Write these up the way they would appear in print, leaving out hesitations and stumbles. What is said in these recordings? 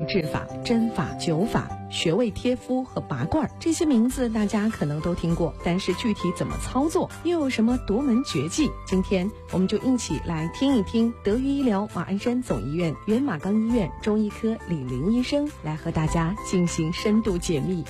治法、针法、灸法、穴位贴敷和拔罐，这些名字大家可能都听过，但是具体怎么操作，又有什么独门绝技？今天我们就一起来听一听德裕医疗马鞍山总医院原马钢医院中医科李林医生来和大家进行深度解密。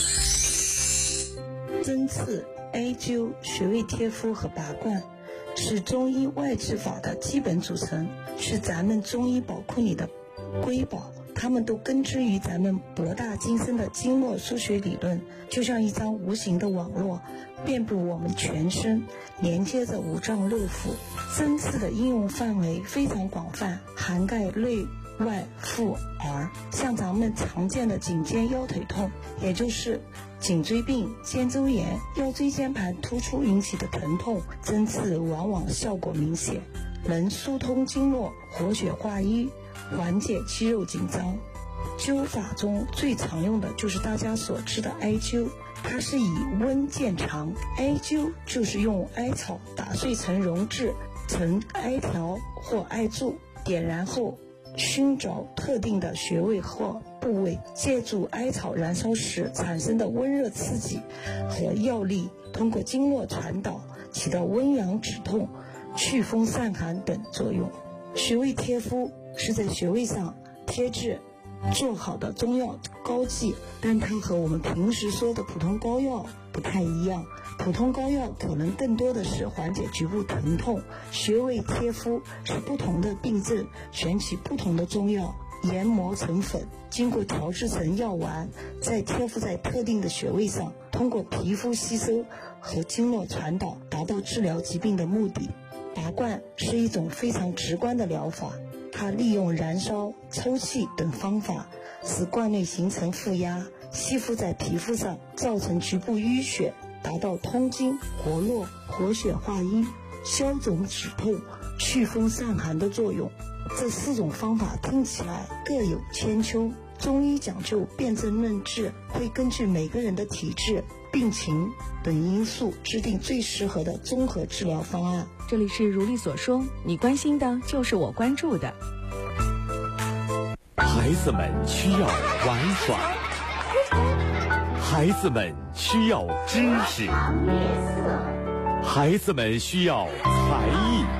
针刺、艾灸、穴位贴敷和拔罐是中医外治法的基本组成，是咱们中医宝库里的瑰宝，它们都根植于咱们博大精深的经络腧穴理论，就像一张无形的网络，遍布我们全身，连接着五脏六腑。针刺的应用范围非常广泛，涵盖内外妇儿。像咱们常见的颈肩腰腿痛，也就是颈椎病、肩周炎、腰椎间盘突出引起的疼痛，针刺往往效果明显，能疏通经络、活血化瘀，缓解肌肉紧张。灸法中最常用的就是大家所知的艾灸，它是以温见长。艾灸就是用艾草打碎成溶质成艾条或艾柱，点燃后熏着特定的穴位或部位，借助艾草燃烧时产生的温热刺激和药力，通过经络传导，起到温阳止痛、祛风散寒等作用。穴位贴敷是在穴位上贴制做好的中药膏剂，但它和我们平时说的普通膏药不太一样。普通膏药可能更多的是缓解局部疼痛，穴位贴敷是不同的病症选取不同的中药，研磨成粉，经过调制成药丸，再贴敷在特定的穴位上，通过皮肤吸收和经络传导，达到治疗疾病的目的。拔罐是一种非常直观的疗法，它利用燃烧、抽气等方法，使罐内形成负压，吸附在皮肤上，造成局部淤血，达到通经、活络、活血化瘀、消肿止痛、祛风散寒的作用。这4种方法听起来各有千秋，中医讲究辨证论治，会根据每个人的体质、病情等因素制定最适合的综合治疗方案。 这里是如丽所说，你关心的就是我关注的。 孩子们需要玩耍，孩子们需要知识，孩子们需要才艺。